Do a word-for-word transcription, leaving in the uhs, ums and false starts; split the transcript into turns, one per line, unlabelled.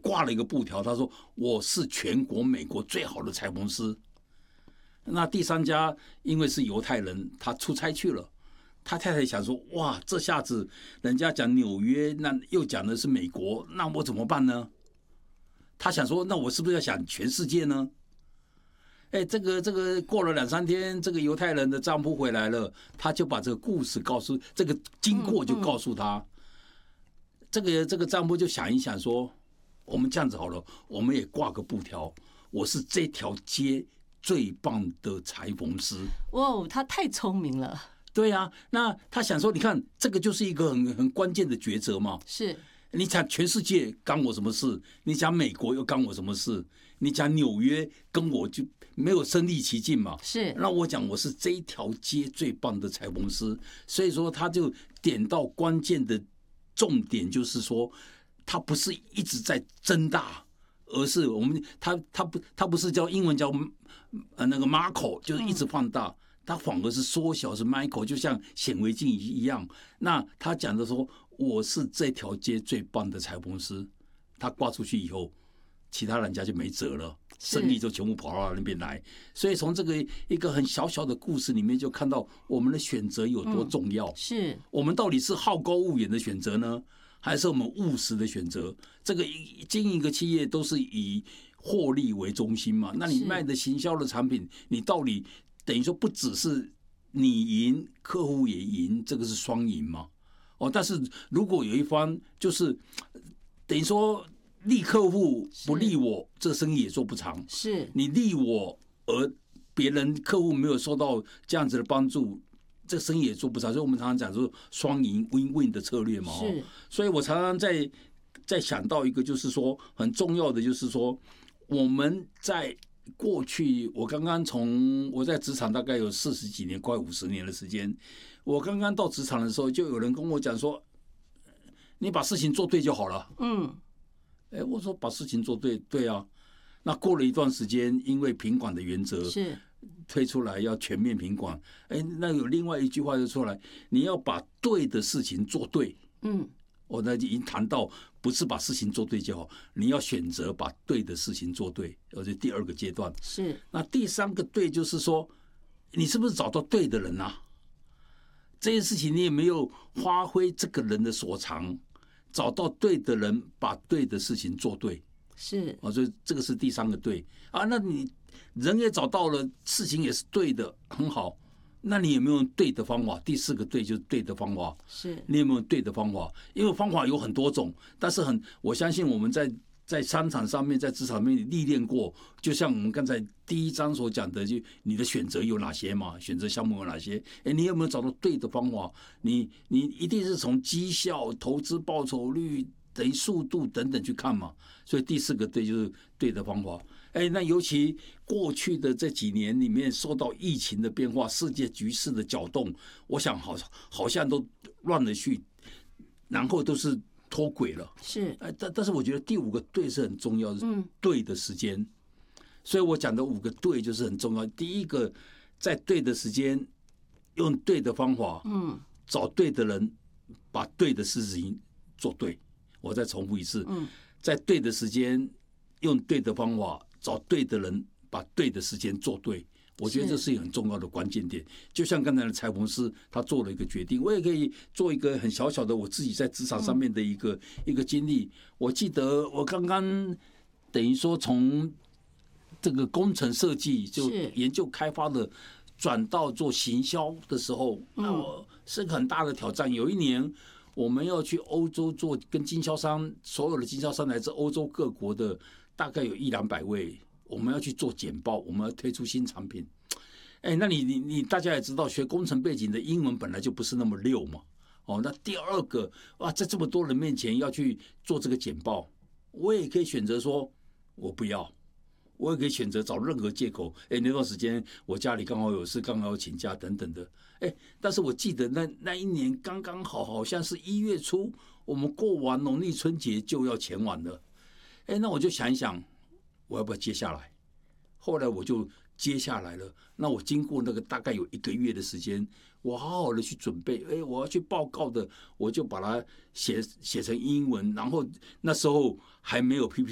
挂了一个布条，他说我是全国美国最好的裁缝师。那第三家因为是犹太人，他出差去了，他太太想说，哇，这下子人家讲纽约，那又讲的是美国，那我怎么办呢？他想说，那我是不是要想全世界呢？哎，这个这个过了两三天，这个犹太人的丈夫回来了，他就把这个故事告诉，这个经过就告诉他。嗯嗯、这个这个丈夫就想一想说，我们这样子好了，我们也挂个布条，我是这条街最棒的裁缝师。
哇，他太聪明了。
对呀、啊，那他想说，你看这个就是一个很很关键的抉择嘛。
是。
你讲全世界干我什么事？你讲美国又干我什么事？你讲纽约跟我就没有身临其境嘛？
是。
那我讲我是这一条街最棒的裁缝师，所以说他就点到关键的重点，就是说他不是一直在增大，而是我们他他不他不是叫英文叫呃那个 macro， 就是一直放大。嗯，他反而是缩小，是 micro， 就像显微镜一样。那他讲的说，我是这条街最棒的裁缝师。他挂出去以后，其他人家就没辙了，生意就全部跑到那边来。所以从这个一个很小小的故事里面，就看到我们的选择有多重要。嗯、
是
我们到底是好高骛远的选择呢，还是我们务实的选择？这个经营一个企业都是以获利为中心嘛。那你卖的行销的产品，你到底等于说不只是你赢，客户也赢，这个是双赢嘛？哦，但是如果有一方就是等于说利客户不利我，这个生意也做不长。
是
你利我，而别人客户没有受到这样子的帮助，这个生意也做不长。所以我们常常讲说双赢 win-win 的策略嘛。
是，
所以我常常在在想到一个，就是说很重要的，就是说我们在过去，我刚刚从我在职场大概有四十几年，快五十年的时间。我刚刚到职场的时候，就有人跟我讲说：“你把事情做对就好了。”嗯，哎，我说把事情做对，对啊。那过了一段时间，因为品管的原则
是
推出来要全面品管，哎，那有另外一句话就出来，你要把对的事情做对。嗯。我呢已经谈到，不是把事情做对就好，你要选择把对的事情做对，而且第二个阶段
是。
那第三个对，就是说，你是不是找到对的人啊？这件事情你也没有发挥这个人的所长，找到对的人，把对的事情做对，
是
啊，所以这个是第三个对啊。那你人也找到了，事情也是对的，很好。那你有没有对的方法？第四个对就是对的方法，
是
你有没有对的方法？因为方法有很多种，但是很我相信我们在在商场上面，在职场上面历练过，就像我们刚才第一章所讲的，就你的选择有哪些嘛？选择项目有哪些？哎，你有没有找到对的方法？你你一定是从绩效、投资报酬率等于速度等等去看嘛？所以第四个对就是对的方法。哎，那尤其过去的这几年里面，受到疫情的变化、世界局势的搅动，我想好好像都乱了去，然后都是脱轨了。
是，
哎，但但是我觉得第五个对是很重要的，嗯，对的时间。所以我讲的五个对就是很重要。第一个，在对的时间，用对的方法，嗯，找对的人，把对的事情做对。我再重复一次，嗯，在对的时间，用对的方法。找对的人，把对的时间做对，我觉得这是一个很重要的关键点。就像刚才的裁缝师，他做了一个决定，我也可以做一个很小小的我自己在职场上面的一个、嗯、一个经历。我记得我刚刚等于说从这个工程设计就研究开发的转到做行销的时候，那我是个很大的挑战。有一年我们要去欧洲做，跟经销商，所有的经销商来自欧洲各国的。大概有一两百位，我们要去做简报，我们要推出新产品。哎，那你你你大家也知道，学工程背景的英文本来就不是那么溜嘛。哦，那第二个哇，在这么多人面前要去做这个简报，我也可以选择说我不要，我也可以选择找任何借口。哎，那段时间我家里刚好有事，刚好要请假等等的。哎，但是我记得那那一年刚刚好，好像是一月初，我们过完农历春节就要前往了。哎，那我就想一想，我要不要接下来？后来我就接下来了。那我经过那个大概有一个月的时间，我好好的去准备。哎，我要去报告的，我就把它写写成英文。然后那时候还没有 P P T。